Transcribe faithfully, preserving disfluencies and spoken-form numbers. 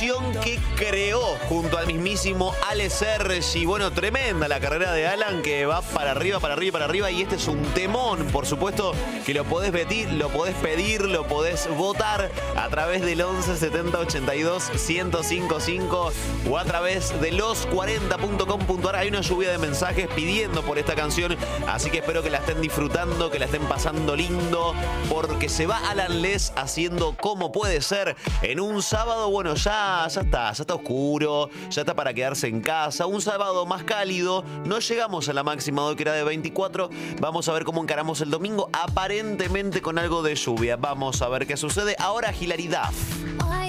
canción que creó junto al mismísimo Ale Sergi. Bueno, tremenda la carrera de Alan, que va para arriba, para arriba, para arriba. Y este es un temón, por supuesto, que lo podés pedir, lo podés pedir, lo podés votar a través del once setenta ochenta y dos ciento cinco cinco o a través de los cuarenta punto com punto ar. Hay una lluvia de mensajes pidiendo por esta canción, así que espero que la estén disfrutando, que la estén pasando lindo, porque se va Alan Les haciendo Como Puede Ser en un sábado. Bueno, ya, ya está, ya está oscuro, ya está para quedarse en casa. Un sábado más cálido, no llegamos a la máxima de hoy, que era de veinticuatro. Vamos a ver cómo encaramos el domingo, aparentemente con algo de lluvia. Vamos a ver qué sucede. Ahora Hilary Duff.